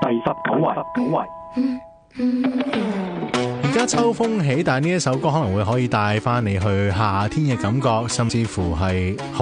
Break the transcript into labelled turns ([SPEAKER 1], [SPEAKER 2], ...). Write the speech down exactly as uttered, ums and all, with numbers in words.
[SPEAKER 1] 第十九位，九位。
[SPEAKER 2] 而家秋風起，但係呢一首歌可能會可以帶翻你去夏天嘅感覺，甚至乎係